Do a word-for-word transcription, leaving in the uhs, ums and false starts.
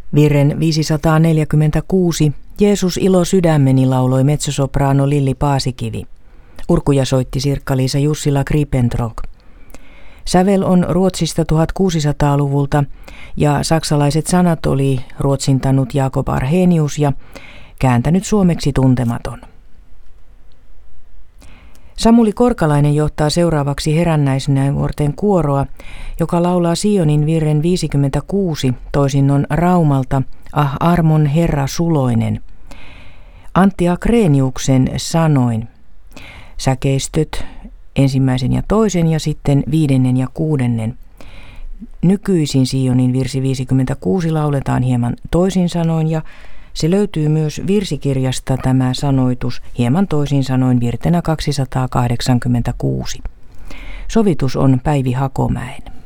Virren viisisataaneljäkymmentäkuusi Jeesus ilo sydämeni lauloi mezzosopraano Lilli Paasikivi. Urkuja soitti Sirkka-Liisa Jussila Kripentrog. Sävel on Ruotsista tuhatkuusisataaluvulta ja saksalaiset sanat oli ruotsintanut Jakob Arrhenius ja kääntänyt suomeksi Tuntematon. Samuli Korkalainen johtaa seuraavaksi herännäisnäivuorten kuoroa, joka laulaa Sionin virren viisikymmentäkuusi toisinnon Raumalta Ah armon Herra suloinen. Antti Akreniuksen sanoin. Säkeistöt ensimmäisen ja toisen ja sitten viidennen ja kuudennen. Nykyisin Sionin virsi viisikymmentäkuusi lauletaan hieman toisin sanoin ja se löytyy myös virsikirjasta tämä sanoitus hieman toisin sanoin virtenä kaksisataakahdeksankymmentäkuusi. Sovitus on Päivi Hakomäen.